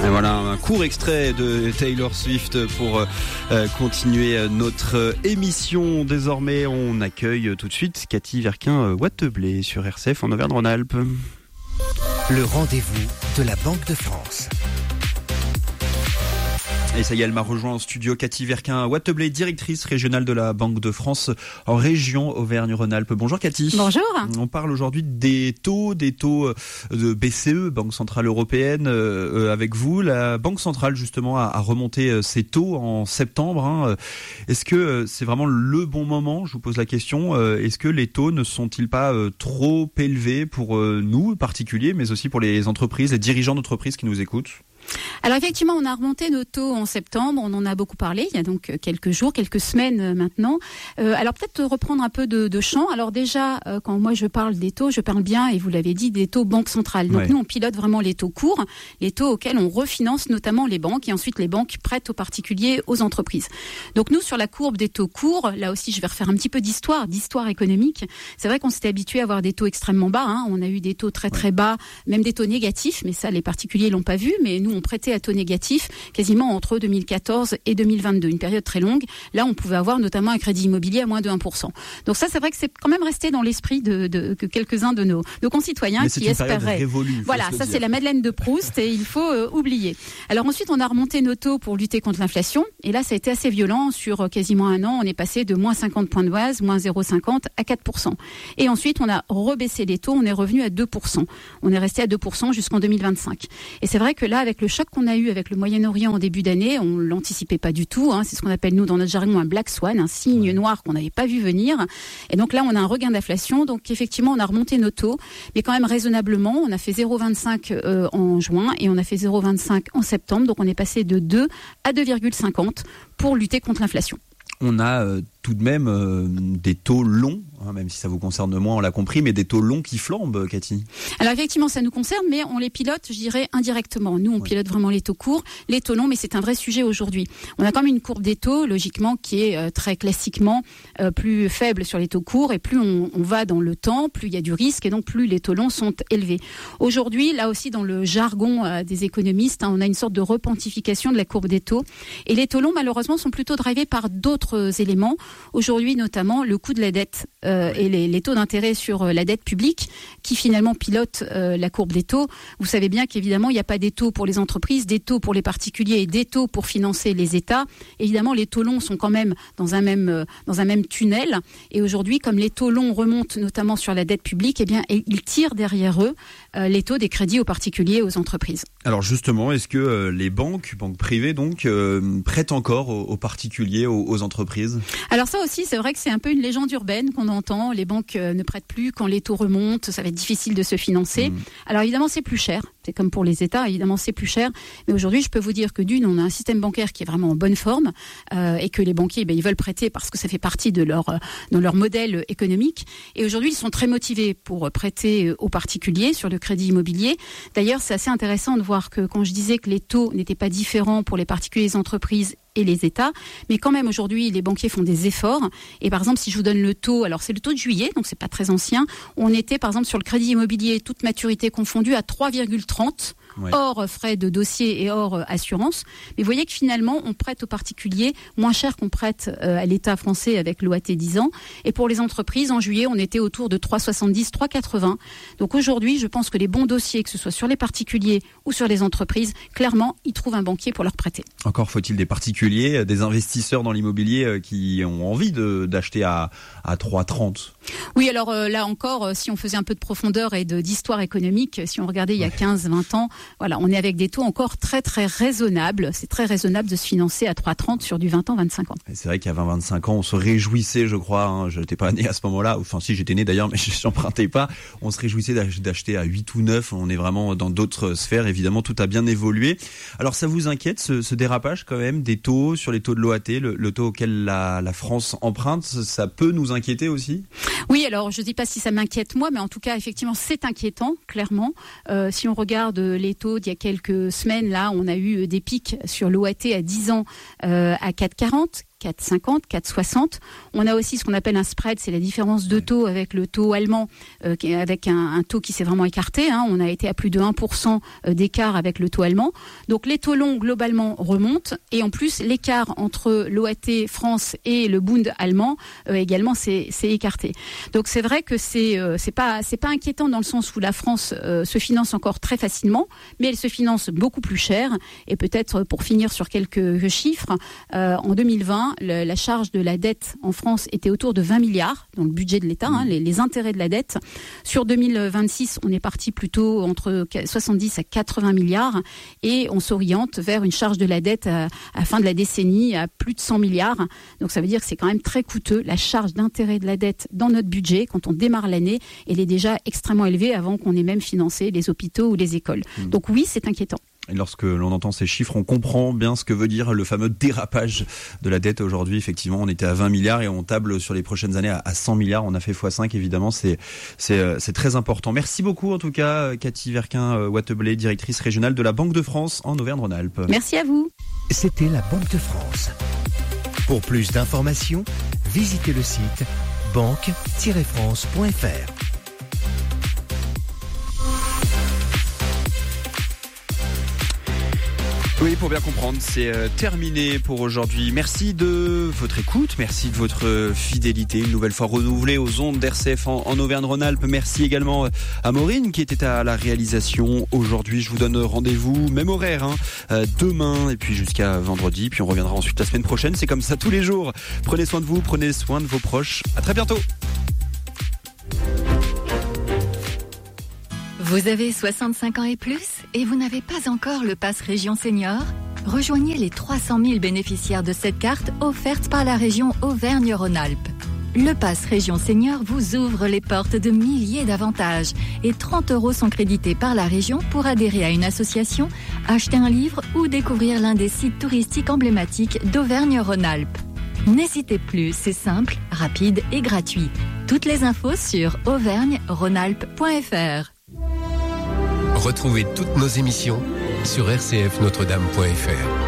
Et voilà un court extrait de Taylor Swift pour continuer notre émission. Désormais, on accueille tout de suite Cathy Verquin-Watteblé sur RCF en Auvergne-Rhône-Alpes. Le rendez-vous de la Banque de France. Et ça y est, elle m'a rejoint en studio, Cathy Verquin-Watteblé, directrice régionale de la Banque de France en région Auvergne-Rhône-Alpes. Bonjour Cathy. Bonjour. On parle aujourd'hui des taux de BCE, Banque Centrale Européenne, avec vous. La Banque Centrale, justement, a remonté ses taux en septembre. Est-ce que c'est vraiment le bon moment ? Je vous pose la question. Est-ce que les taux ne sont-ils pas trop élevés pour nous, particuliers, mais aussi pour les entreprises, les dirigeants d'entreprises qui nous écoutent ? Alors effectivement, on a remonté nos taux en septembre, on en a beaucoup parlé, il y a donc quelques jours, quelques semaines maintenant. Alors peut-être reprendre un peu de champ. Alors déjà, quand moi je parle des taux, je parle bien, et vous l'avez dit, des taux Banque Centrale. Donc Nous, on pilote vraiment les taux courts, les taux auxquels on refinance notamment les banques, et ensuite les banques prêtent aux particuliers, aux entreprises. Donc nous, sur la courbe des taux courts, là aussi je vais refaire un petit peu d'histoire économique. C'est vrai qu'on s'était habitué à avoir des taux extrêmement bas, On a eu des taux très très bas, même des taux négatifs, mais ça les particuliers l'ont pas vu, mais nous on prêtait à taux négatifs quasiment entre 2014 et 2022, une période très longue. Là, on pouvait avoir notamment un crédit immobilier à moins de 1%. Donc ça, c'est vrai que c'est quand même resté dans l'esprit de quelques-uns de nos concitoyens mais qui espéraient. Voilà, ça c'est la Madeleine de Proust et il faut oublier. Alors ensuite, on a remonté nos taux pour lutter contre l'inflation et là, ça a été assez violent. Sur quasiment un an, on est passé de moins 50 points de base, moins 0,50 à 4%. Et ensuite, on a rebaissé les taux, on est revenu à 2%. On est resté à 2% jusqu'en 2025. Et c'est vrai que là, avec le choc qu'on a eu avec le Moyen-Orient en début d'année, on l'anticipait pas du tout. C'est ce qu'on appelle nous dans notre jargon un black swan, un signe noir qu'on n'avait pas vu venir. Et donc là, on a un regain d'inflation. Donc effectivement, on a remonté nos taux, mais quand même raisonnablement. On a fait 0,25 en juin et on a fait 0,25 en septembre. Donc on est passé de 2 à 2,50 pour lutter contre l'inflation. On a tout de même des taux longs, même si ça vous concerne moins, on l'a compris, mais des taux longs qui flambent, Cathy. Alors effectivement, ça nous concerne, mais on les pilote, je dirais, indirectement. Nous, on pilote vraiment les taux courts, les taux longs, mais c'est un vrai sujet aujourd'hui. On a quand même une courbe des taux, logiquement, qui est très classiquement plus faible sur les taux courts, et plus on va dans le temps, plus il y a du risque, et donc plus les taux longs sont élevés. Aujourd'hui, là aussi, dans le jargon des économistes, on a une sorte de repentification de la courbe des taux, et les taux longs, malheureusement, sont plutôt drivés par d'autres éléments. Aujourd'hui, notamment, le coût de la dette et les taux d'intérêt sur la dette publique qui finalement pilotent la courbe des taux. Vous savez bien qu'évidemment, il n'y a pas des taux pour les entreprises, des taux pour les particuliers et des taux pour financer les États. Évidemment, les taux longs sont quand même dans un même tunnel. Et aujourd'hui, comme les taux longs remontent notamment sur la dette publique, eh bien, ils tirent derrière eux les taux des crédits aux particuliers et aux entreprises. Alors justement, est-ce que les banques privées donc, prêtent encore aux particuliers, aux entreprises ? Alors ça aussi, c'est vrai que c'est un peu une légende urbaine qu'on entend. Les banques ne prêtent plus quand les taux remontent, ça va être difficile de se financer. Alors évidemment, c'est plus cher. C'est comme pour les États, évidemment, c'est plus cher. Mais aujourd'hui, je peux vous dire que d'une, on a un système bancaire qui est vraiment en bonne forme et que les banquiers, ils veulent prêter parce que ça fait partie de leur modèle économique. Et aujourd'hui, ils sont très motivés pour prêter aux particuliers sur le crédit immobilier. D'ailleurs, c'est assez intéressant de voir que quand je disais que les taux n'étaient pas différents pour les particuliers, les entreprises et les États, mais quand même aujourd'hui les banquiers font des efforts. Et par exemple, si je vous donne le taux, alors c'est le taux de juillet, donc c'est pas très ancien, on était par exemple sur le crédit immobilier toute maturité confondue à 3,30 hors frais de dossier et hors assurance. Mais vous voyez que finalement, on prête aux particuliers moins cher qu'on prête à l'État français avec l'OAT 10 ans. Et pour les entreprises, en juillet, on était autour de 3,70, 3,80. Donc aujourd'hui, je pense que les bons dossiers, que ce soit sur les particuliers ou sur les entreprises, clairement, ils trouvent un banquier pour leur prêter. Encore faut-il des particuliers, des investisseurs dans l'immobilier qui ont envie d'acheter à 3,30. Oui, alors là encore, si on faisait un peu de profondeur et d'histoire économique, si on regardait il y a 15-20 ans, voilà, on est avec des taux encore très très raisonnables. C'est très raisonnable de se financer à 3,30 sur du 20 ans, 25 ans. Et c'est vrai qu'à 20-25 ans, on se réjouissait, je crois, je n'étais pas né à ce moment-là, enfin si j'étais né d'ailleurs, mais je n'empruntais pas, on se réjouissait d'acheter à 8 ou 9, on est vraiment dans d'autres sphères, évidemment, tout a bien évolué. Alors ça vous inquiète, ce dérapage quand même des taux, sur les taux de l'OAT, le taux auquel la France emprunte, ça peut nous inquiéter aussi ? Oui, alors je ne dis pas si ça m'inquiète moi, mais en tout cas, effectivement, c'est inquiétant, clairement. Si on regarde les taux d'il y a quelques semaines, là, on a eu des pics sur l'OAT à 10 ans à 4,40. 4,50, 4,60. On a aussi ce qu'on appelle un spread, c'est la différence de taux avec le taux allemand, avec un taux qui s'est vraiment écarté. On a été à plus de 1% d'écart avec le taux allemand. Donc les taux longs globalement remontent et en plus l'écart entre l'OAT France et le Bund allemand également s'est écarté. Donc c'est vrai que c'est pas inquiétant dans le sens où la France se finance encore très facilement, mais elle se finance beaucoup plus cher. Et peut-être pour finir sur quelques chiffres, en 2020, la charge de la dette en France était autour de 20 milliards dans le budget de l'État, les intérêts de la dette. Sur 2026, on est parti plutôt entre 70 à 80 milliards et on s'oriente vers une charge de la dette à fin de la décennie à plus de 100 milliards. Donc ça veut dire que c'est quand même très coûteux. La charge d'intérêt de la dette dans notre budget, quand on démarre l'année, elle est déjà extrêmement élevée avant qu'on ait même financé les hôpitaux ou les écoles. Donc oui, c'est inquiétant. Et lorsque l'on entend ces chiffres, on comprend bien ce que veut dire le fameux dérapage de la dette. Aujourd'hui, effectivement, on était à 20 milliards et on table sur les prochaines années à 100 milliards. On a fait x5, évidemment, c'est très important. Merci beaucoup, en tout cas, Cathy Verquin-Wateblé, directrice régionale de la Banque de France en Auvergne-Rhône-Alpes. Merci à vous. C'était la Banque de France. Pour plus d'informations, visitez le site banque-france.fr. Oui, pour bien comprendre, c'est terminé pour aujourd'hui. Merci de votre écoute, merci de votre fidélité, une nouvelle fois renouvelée aux ondes d'RCF en Auvergne-Rhône-Alpes. Merci également à Maureen qui était à la réalisation aujourd'hui. Je vous donne rendez-vous, même horaire, demain et puis jusqu'à vendredi. Puis on reviendra ensuite la semaine prochaine. C'est comme ça tous les jours. Prenez soin de vous, prenez soin de vos proches. À très bientôt. Vous avez 65 ans et plus et vous n'avez pas encore le Pass Région Senior? Rejoignez les 300 000 bénéficiaires de cette carte offerte par la région Auvergne-Rhône-Alpes. Le Pass Région Senior vous ouvre les portes de milliers d'avantages et 30 € sont crédités par la région pour adhérer à une association, acheter un livre ou découvrir l'un des sites touristiques emblématiques d'Auvergne-Rhône-Alpes. N'hésitez plus, c'est simple, rapide et gratuit. Toutes les infos sur auvergne-rhône-alpes.fr. Retrouvez toutes nos émissions sur rcfnotredame.fr.